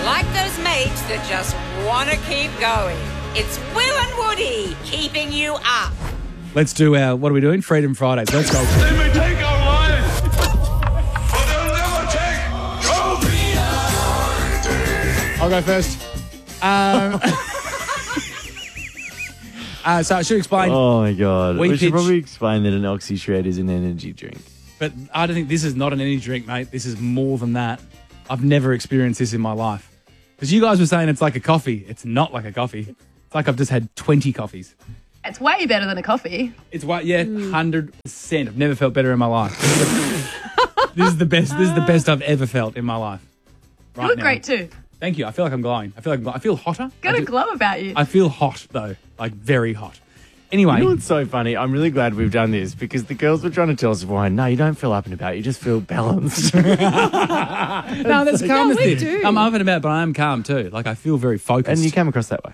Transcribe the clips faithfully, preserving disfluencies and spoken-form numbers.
like those mates that just want to keep going. It's Will and Woody keeping you up. Let's do our, what are we doing? Freedom Fridays. Let's go. They may take our lives, but they'll never take your freedom. I'll go first. Um, uh, so I should explain. Oh, my God. We We, should pitch- probably explain that an Oxy Shred is an energy drink. But I don't think this is not an energy drink, mate. This is more than that. I've never experienced this in my life. Because you guys were saying it's like a coffee. It's not like a coffee. It's like I've just had twenty coffees. It's way better than a coffee. It's what, yeah, one hundred percent. I've never felt better in my life. This is the best. This is the best I've ever felt in my life. Right You look now. great too. Thank you. I feel like I'm glowing. I feel like I'm, I feel hotter. Got I a do- glow about you. I feel hot though, like very hot. Anyway, You know what's so funny? I'm really glad we've done this because the girls were trying to tell us beforehand, no, you don't feel up and about. You just feel balanced. no, that's calm. we do. I'm up and about, but I am calm too. Like I feel very focused. And you came across that way.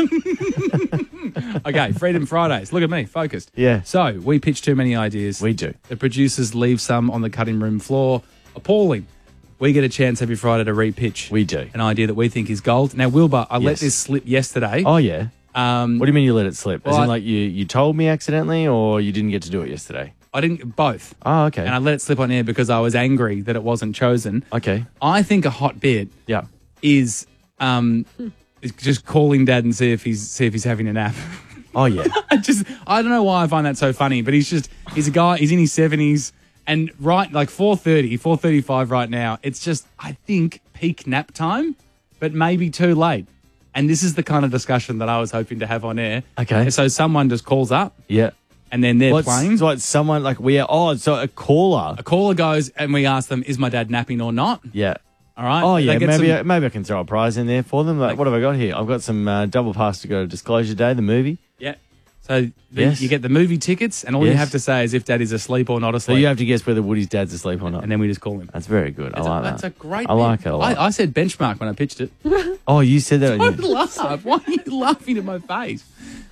Okay, Freedom Fridays. Look at me, focused. Yeah. So we pitch too many ideas. We do. The producers leave some on the cutting room floor. Appalling. We get a chance every Friday to repitch. We do. An idea that we think is gold. Now, Wilbur, I let Yes. this slip yesterday. Oh, yeah. Um, What do you mean you let it slip? As Well, in, I- like, you, you told me accidentally or you didn't get to do it yesterday? I didn't both. Oh, okay. And I let it slip on air because I was angry that it wasn't chosen. okay. I think a hot bit Yeah. is um, is just calling Dad and see if he's see if he's having a nap. Oh, yeah. I just I don't know why I find that so funny, but he's just he's a guy. He's in his seventies, and right like four thirty, four thirty-five right now. It's just I think peak nap time, but maybe too late. And this is the kind of discussion that I was hoping to have on air. Okay. So someone just calls up, Yeah. and then they're What's, playing. so what, someone like we are, oh, so a caller. A caller goes, and we ask them, "Is my dad napping or not?" Yeah. All right. Oh, They yeah, get maybe some- I, maybe I can throw a prize in there for them. Like, Like- what have I got here? I've got some uh, double pass to go to Disclosure Day, the movie. Yeah. So the, Yes. you get the movie tickets, and all you Yes. have to say is if Dad is asleep or not So asleep. you have to guess whether Woody's dad's asleep or not. and then we just call him. That's very good. That's I a, like that's that. a great I like bit. it a lot. I, I said benchmark when I pitched it. Oh, you said that. Don't laugh. Why are you laughing at my face?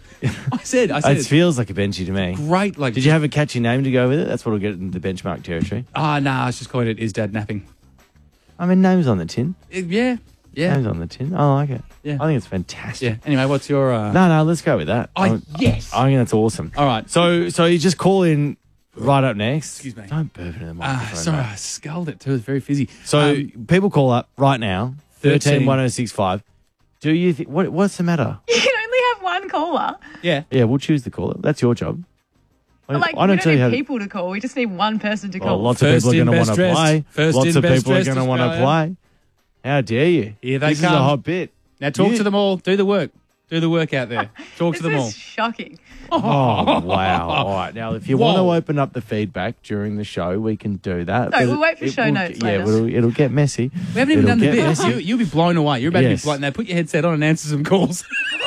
I said, I said, It feels like a benchy to me. great. Like, Did you have a catchy name to go with it? That's what'll get into the benchmark territory. Ah, nah, I was just calling it, is Dad napping? I mean, names on the tin. Uh, yeah. Yeah. Names on the tin. I like it. Yeah. I think it's fantastic. Yeah. Anyway, what's your. Uh... No, no, let's go with that. I- I, yes. I think that's awesome. All right. So, so you just call in right up next. Excuse me. Don't burp into the Ah, microphone. sorry, mate. I sculled it too. It's very fizzy. So Um, people call up right now. thirteen. Thirteen one zero six five. Do you think what? What's the matter? You can only have one caller. yeah. Yeah, we'll choose the caller. That's your job. I, But like, I we don't don't tell you need how. To, people to call. We just need one person to well, call. lots First of people in, are going to best want to dressed. play. First lots in, of best people are dressed going to want to Australia. play. How dare you? Here they this come. is a hot bit. Now talk You- to them all. Do the work. Do the work out there. Talk this to them is all. shocking. Oh, wow. All right. Now, if you Whoa. want to open up the feedback during the show, we can do that. No, But we'll wait for it show will notes get- Yeah, later. it'll, it'll get messy. We haven't even It'll done the get bit. messy. You, you'll be blown away. You're about Yes. to be blown. Now put your headset on and answer some calls.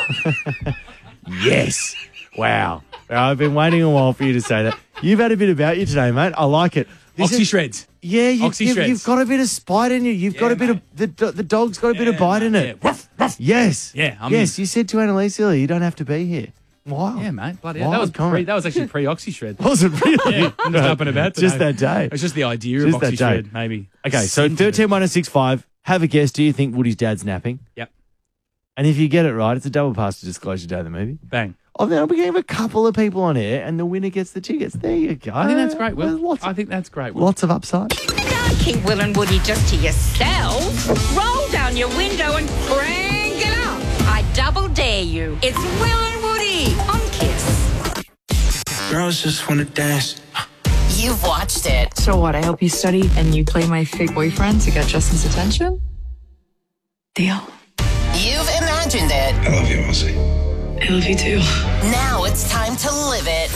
Yes. Wow. I've been waiting a while for you to say that. You've had a bit about you today, mate. I like it. This Oxy is- shreds. Yeah, you, Oxy you've, shreds. you've got a bit of spite in you. You've got Yeah, a bit mate. of the do- the dog's got a bit of bite in it. Yeah. Ruff, ruff. Yes. Yeah, I'm- yes. You said to Annalise earlier, you don't have to be here. Wow. Yeah, mate. Bloody hell. Wild That was pre, comment. that was actually pre Oxy shred. Was it really? Yeah, I'm just up and about today. Just that day. It's just the idea Just of that Oxy day. shred, maybe. Okay, so Sentiment. thirteen one oh six five. Have a guess. Do you think Woody's dad's napping? Yep. And if you get it right, it's a double pass to Disclosure Day, the movie. Bang. Oh, then we can have a couple of people on air, and the winner gets the tickets. There you go. I think that's great, Will. There's Lots I of, think that's great, Will. lots of upside. Don't keep Will and Woody just to yourselves. Roll down your window and crank it up. I double dare you. It's Will and Woody on Kiss. Girls just wanna dance. You've watched it. So what? I help you study and you play my fake boyfriend to get Justin's attention? Deal. You've imagined it. I love you, Ozzy. I love you too. Now it's time to live it.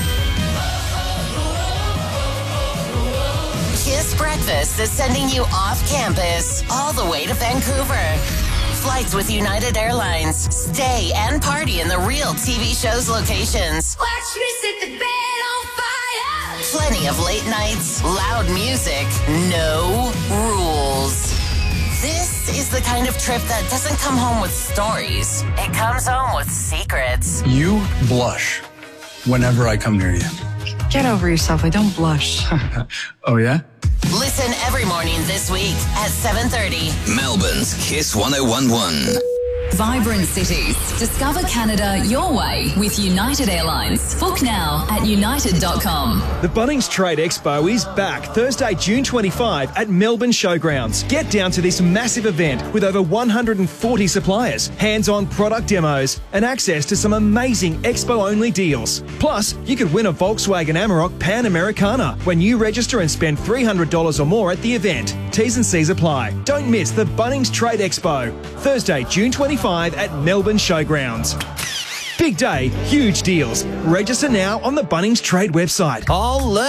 Kiss Breakfast is sending you off campus all the way to Vancouver. Flights with United Airlines. Stay and party in the real T V show's locations. Watch me set the bed on fire. Plenty of late nights, loud music, no rules. This is the kind of trip that doesn't come home with stories. It comes home with secrets. You blush whenever I come near you. Get over yourself. I don't blush. Oh, yeah? Listen every morning this week at seven thirty. Melbourne's Kiss one oh one point one. Vibrant cities. Discover Canada your way with United Airlines. Book now at united dot com. The Bunnings Trade Expo is back Thursday, June twenty-fifth at Melbourne Showgrounds. Get down to this massive event with over one hundred forty suppliers, hands-on product demos, and access to some amazing expo-only deals. Plus, you could win a Volkswagen Amarok Pan Americana when you register and spend three hundred dollars or more at the event. T's and C's apply. Don't miss the Bunnings Trade Expo, Thursday, June twenty-fifth at Melbourne Showgrounds. Big day, huge deals. Register now on the Bunnings Trade website. I'll